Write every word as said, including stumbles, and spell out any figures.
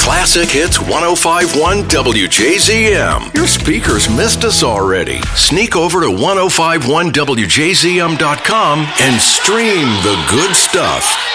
Classic Hits one oh five point one W J Z M. Your speakers missed us already. Sneak over to ten fifty-one W J Z M dot com and stream the good stuff.